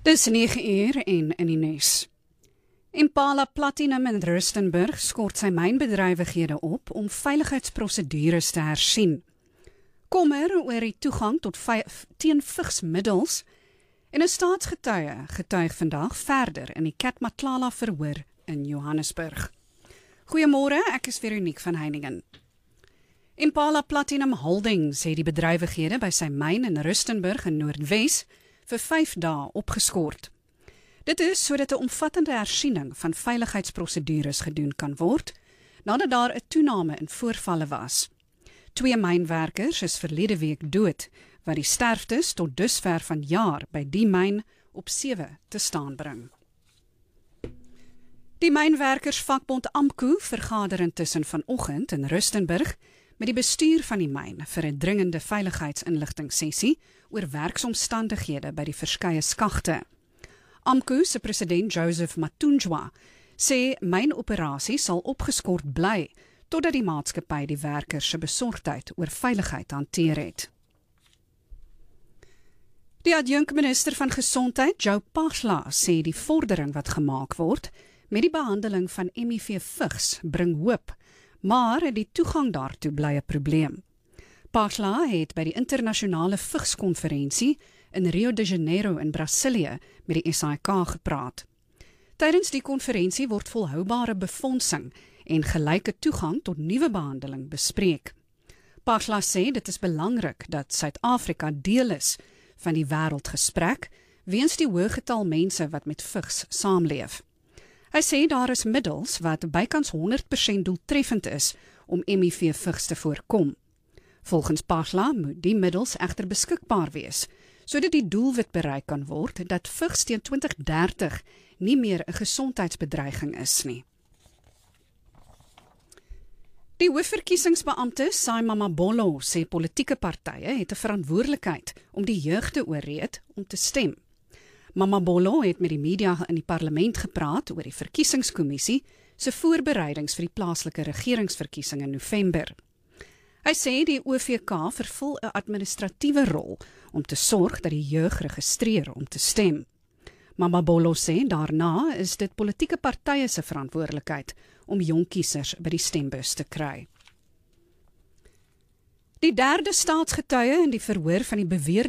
Dis 9 uur en in die nuus. Impala Platinum in Rustenburg skort sy mynbedrywighede op om veiligheidsprosedures te hersien. Kommer oor die toegang tot teen vigsmiddels en 'n staatsgetuie getuig vandag verder in die Katmatlala verhoor in Johannesburg. Goeiemôre, ek is Veronique van Heiningen. Impala Platinum Holdings het die bedrywighede by sy myn in Rustenburg in Noordwes vir 5 dae opgeskort. Dit is sodat 'n omvattende hersiening van veiligheidsprosedures gedoen kan word, nadat daar 'n toename in voorvalle was. 2 mynwerkers is verlede week dood, wat die sterftes tot dusver van jaar by die myn op 7 te staan bring. Die mynwerkersvakbond AMKU vergader intussen vanoggend in Rustenburg met die bestuur van die myn vir 'n dringende veiligheidsinligtingsessie oor werksomstandighede by die verskeie skagte. AMKU se president Joseph Matunjwa sê mynoperasie sal opgeskort bly totdat die maatskappy die werkers se besorgdheid oor veiligheid hanteer het. Die adjunkminister van Gesondheid, Joe Phaahla, sê die vordering wat gemaak word met die behandeling van HIV-vigs bring hoop, maar die toegang daartoe bly 'n probleem. Phaahla het by die internasionale vigskonferensie in Rio de Janeiro in Brasilië met die SAIK gepraat. Tydens die konferensie word volhoubare befondsing en gelyke toegang tot nuwe behandeling bespreek. Phaahla sê dit is belangrik dat Suid-Afrika deel is van die wêreldgesprek weens die hoë getal mense wat met vigs saamleef. Hy sê daar is middels wat bykans 100% doeltreffend is om HIV-vigs te voorkom. Volgens Phaahla moet die middels egter beskikbaar wees, sodat die doelwit bereik kan word dat vigs teen 2030 nie meer 'n gesondheidsbedreiging is nie. Die hoofverkiesingsbeampte Sai Mamabolo sê politieke partye het 'n verantwoordelikheid om die jeug te oorreed om te stem. Mamabolo het met die media in die parlement gepraat oor die verkiesingskommissie se voorbereidings vir die plaaslike regeringsverkiesing in November. Hy sê die OVK vervul 'n administratiewe rol om te sorg dat die jeug registreer om te stem. Mamabolo sê daarna is dit politieke partye se verantwoordelikheid om jong kiesers by die stembus te kry. Die derde staatsgetuie in die verhoor van die beweerde